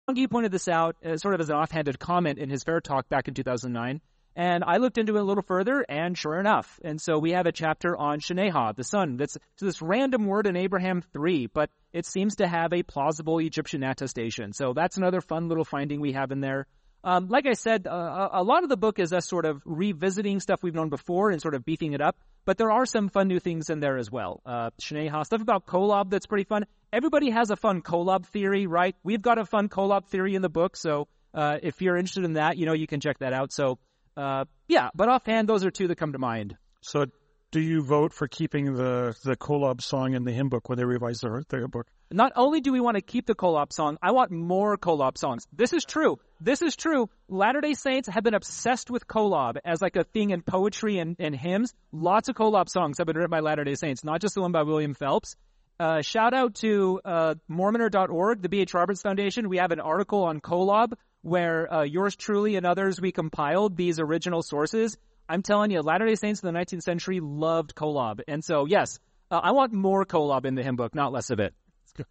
Yonggi pointed this out sort of as an offhanded comment in his Fair Talk back in 2009. And I looked into it a little further, and sure enough. And so we have a chapter on Shineha, the sun. That's this random word in Abraham 3, but it seems to have a plausible Egyptian attestation. So that's another fun little finding we have in there. Like I said, a lot of the book is us sort of revisiting stuff we've known before and sort of beefing it up. But there are some fun new things in there as well. Shineha, stuff about Kolob that's pretty fun. Everybody has a fun Kolob theory, right? We've got a fun Kolob theory in the book. So if you're interested in that, you can check that out. So yeah, but offhand, those are two that come to mind. So do you vote for keeping the Kolob song in the hymn book when they revise their book? Not only do we want to keep the Kolob song, I want more Kolob songs. This is true. Latter-day Saints have been obsessed with Kolob as like a thing in poetry and hymns. Lots of Kolob songs have been written by Latter-day Saints, not just the one by William Phelps. Shout out to Mormoner.org, the B.H. Roberts Foundation. We have an article on Kolob where yours truly and others, we compiled these original sources. I'm telling you, Latter-day Saints in the 19th century loved Kolob. And so, yes, I want more Kolob in the hymn book, not less of it. That's good.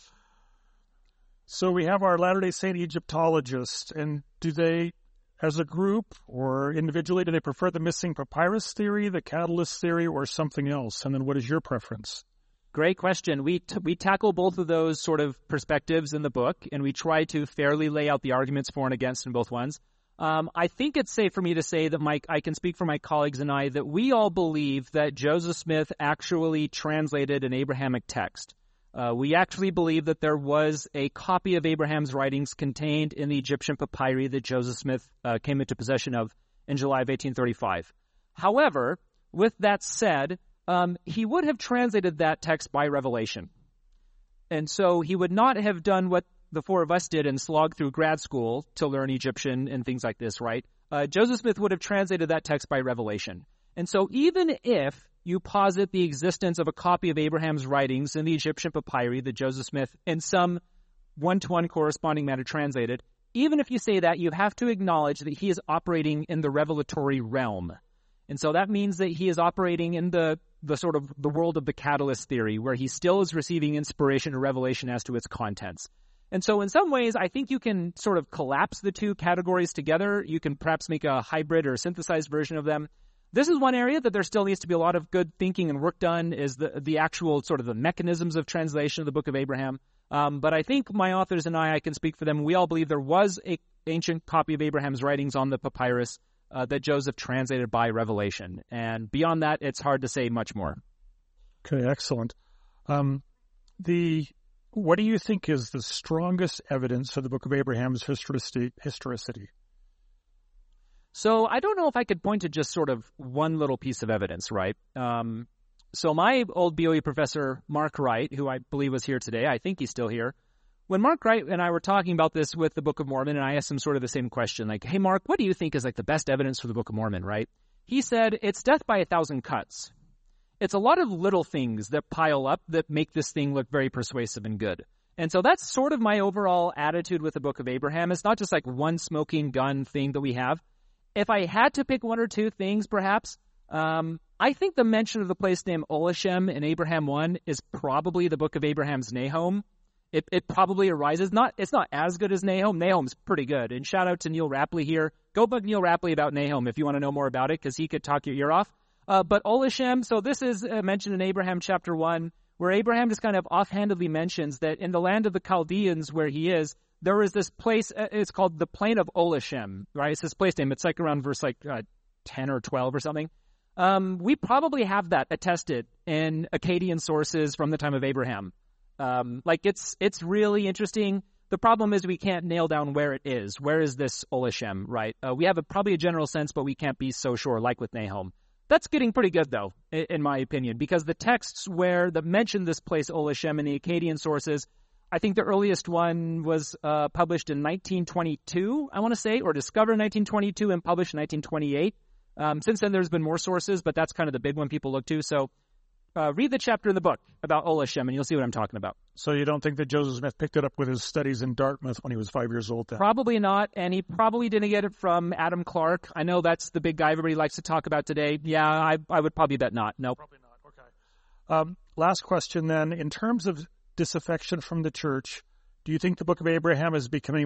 So we have our Latter-day Saint Egyptologists, and do they, as a group or individually, do they prefer the missing papyrus theory, the catalyst theory, or something else? And then what is your preference? Great question. We tackle both of those sort of perspectives in the book, and we try to fairly lay out the arguments for and against in both ones. I think it's safe for me to say that I can speak for my colleagues and I that we all believe that Joseph Smith actually translated an Abrahamic text. We actually believe that there was a copy of Abraham's writings contained in the Egyptian papyri that Joseph Smith came into possession of in July of 1835. However, with that said, he would have translated that text by revelation. And so he would not have done what the four of us did and slogged through grad school to learn Egyptian and things like this, right? Joseph Smith would have translated that text by revelation. And so even if you posit the existence of a copy of Abraham's writings in the Egyptian papyri that Joseph Smith in some one-to-one corresponding manner translated, even if you say that, you have to acknowledge that he is operating in the revelatory realm. And so that means that he is operating in the sort of the world of the catalyst theory, where he still is receiving inspiration or revelation as to its contents. And so in some ways, I think you can sort of collapse the two categories together. You can perhaps make a hybrid or synthesized version of them. This is one area that there still needs to be a lot of good thinking and work done, is the actual sort of the mechanisms of translation of the Book of Abraham. But I think my authors and I can speak for them. We all believe there was an ancient copy of Abraham's writings on the papyrus that Joseph translated by revelation. And beyond that, it's hard to say much more. Okay, excellent. What do you think is the strongest evidence for the Book of Abraham's historicity? So I don't know if I could point to just sort of one little piece of evidence, right? So my old BOE professor, Mark Wright, who I believe was here today, I think he's still here, when Mark Wright and I were talking about this with the Book of Mormon, and I asked him sort of the same question, like, hey, Mark, what do you think is like the best evidence for the Book of Mormon, right? He said, it's death by 1,000 cuts. It's a lot of little things that pile up that make this thing look very persuasive and good. And so that's sort of my overall attitude with the Book of Abraham. It's not just like one smoking gun thing that we have. If I had to pick one or two things, perhaps, I think the mention of the place named Olashem in Abraham 1 is probably the Book of Abraham's Nahum. It probably arises. It's not as good as Nahum. Nahum's pretty good. And shout out to Neil Rapley here. Go bug Neil Rapley about Nahum if you want to know more about it, because he could talk your ear off. But Olashem, so this is mentioned in Abraham chapter 1, where Abraham just kind of offhandedly mentions that in the land of the Chaldeans where he is, there is this place, it's called the Plain of Olashem, right? It's this place name. It's like around verse 10 or 12 or something. We probably have that attested in Akkadian sources from the time of Abraham. It's really interesting. The problem is we can't nail down where it is. Where is this Olashem, right? We have probably a general sense, but we can't be so sure, like with Nahum. That's getting pretty good, though, in my opinion, because the texts that mention this place, Olashem, in the Akkadian sources, I think the earliest one was published in 1922, I want to say, or discovered in 1922 and published in 1928. Since then, there's been more sources, but that's kind of the big one people look to. So read the chapter in the book about Olashem, and you'll see what I'm talking about. So you don't think that Joseph Smith picked it up with his studies in Dartmouth when he was 5 years old then? Probably not, and he probably didn't get it from Adam Clark. I know that's the big guy everybody likes to talk about today. Yeah, I would probably bet not. Nope. Probably not, okay. Last question then. In terms of disaffection from the church, do you think the Book of Abraham is becoming